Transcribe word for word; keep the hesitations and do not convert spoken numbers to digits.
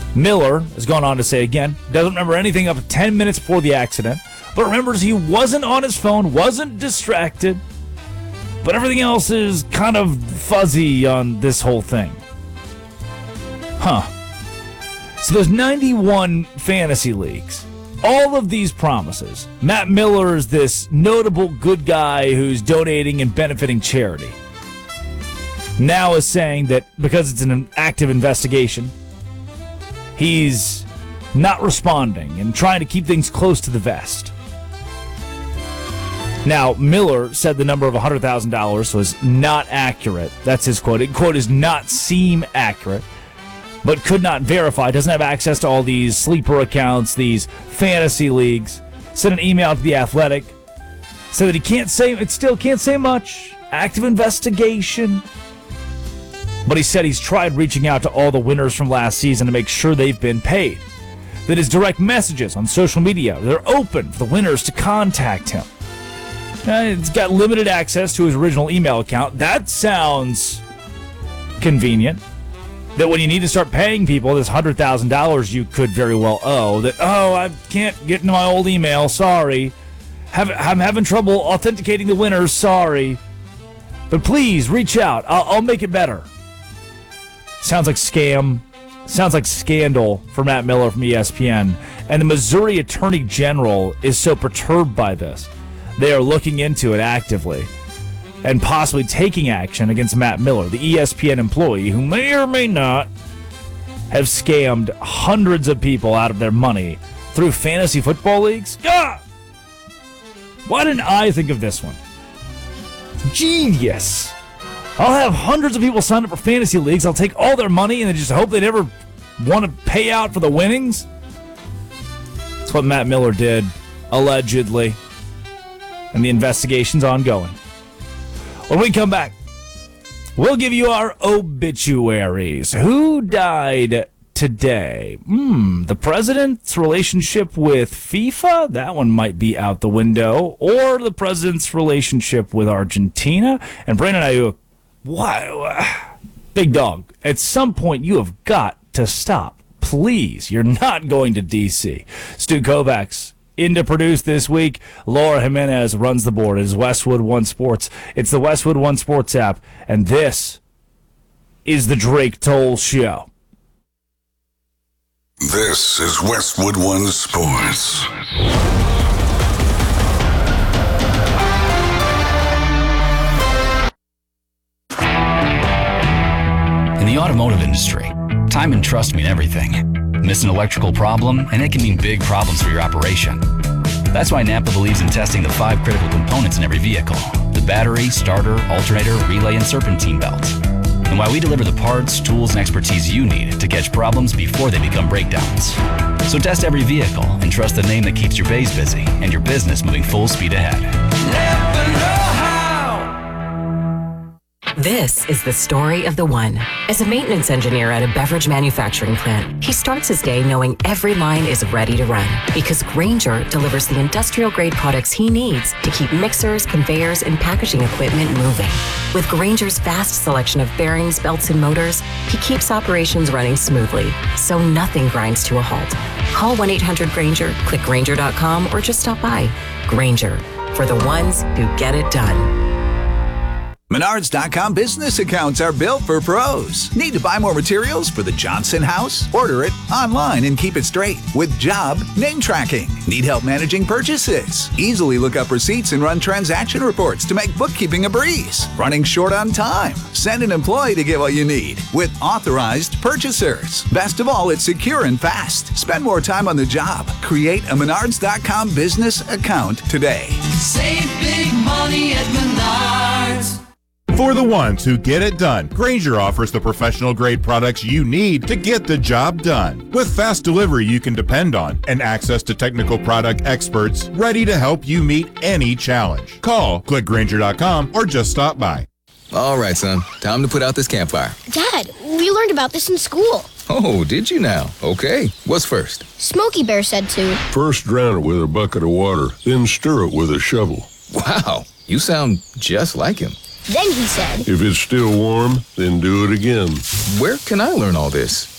Miller has gone on to say again, doesn't remember anything up to ten minutes before the accident, but remembers he wasn't on his phone, wasn't distracted, but everything else is kind of fuzzy on this whole thing. Huh. So there's ninety-one fantasy leagues. All of these promises. Matt Miller is this notable good guy who's donating and benefiting charity. Now is saying that because it's an active investigation, he's not responding and trying to keep things close to the vest. Now, Miller said the number of one hundred thousand dollars was not accurate. That's his quote. It, quote, is not seem accurate, but could not verify. Doesn't have access to all these sleeper accounts, these fantasy leagues. Sent an email to The Athletic. Said that he can't say, it still can't say much. Active investigation. But he said he's tried reaching out to all the winners from last season to make sure they've been paid. That his direct messages on social media, they're open for the winners to contact him. Uh, he's got limited access to his original email account. That sounds convenient. That when you need to start paying people this one hundred thousand dollars you could very well owe, that, oh, I can't get into my old email, sorry. Have, I'm having trouble authenticating the winners, sorry. But please, reach out. I'll, I'll make it better. Sounds like scam. Sounds like scandal for Matt Miller from E S P N. And the Missouri Attorney General is so perturbed by this. They are looking into it actively and possibly taking action against Matt Miller, the E S P N employee who may or may not have scammed hundreds of people out of their money through fantasy football leagues. Ah! Why didn't I think of this one? Genius. I'll have hundreds of people sign up for fantasy leagues. I'll take all their money and then just hope they never want to pay out for the winnings. That's what Matt Miller did, allegedly. And the investigation's ongoing. When we come back, we'll give you our obituaries. Who died today? Hmm, the president's relationship with FIFA? That one might be out the window. Or the president's relationship with Argentina? And Brandon Ayuk, wow, big dog. At some point, you have got to stop. Please, you're not going to D C. Stu Kovacs in to produce this week. Laura Jimenez runs the board. It is Westwood One Sports. It's the Westwood One Sports app, and this is the Drake Toll Show. This is Westwood One Sports. In the automotive industry, time and trust mean everything. Miss an electrical problem, and it can mean big problems for your operation. That's why Napa believes in testing the five critical components in every vehicle: the battery, starter, alternator, relay, and serpentine belts. And why we deliver the parts, tools, and expertise you need to catch problems before they become breakdowns. So test every vehicle and trust the name that keeps your bays busy and your business moving full speed ahead. Napa know-how. This is the story of the one. As a maintenance engineer at a beverage manufacturing plant, he starts his day knowing every line is ready to run because Grainger delivers the industrial-grade products he needs to keep mixers, conveyors, and packaging equipment moving. With Grainger's vast selection of bearings, belts, and motors, he keeps operations running smoothly, so nothing grinds to a halt. Call one eight hundred Grainger, click Grainger dot com, or just stop by. Grainger, for the ones who get it done. Menards dot com business accounts are built for pros. Need to buy more materials for the Johnson house? Order it online and keep it straight with job name tracking. Need help managing purchases? Easily look up receipts and run transaction reports to make bookkeeping a breeze. Running short on time? Send an employee to get what you need with authorized purchasers. Best of all, it's secure and fast. Spend more time on the job. Create a Menards dot com business account today. Save big money at Menards. For the ones who get it done, Grainger offers the professional-grade products you need to get the job done. With fast delivery you can depend on and access to technical product experts ready to help you meet any challenge. Call, click Grainger dot com, or just stop by. All right, son. Time to put out this campfire. Dad, we learned about this in school. Oh, did you now? Okay. What's first? Smokey Bear said to. First drown it with a bucket of water, then stir it with a shovel. Wow, you sound just like him. Then he said, if it's still warm, then do it again. Where can I learn all this?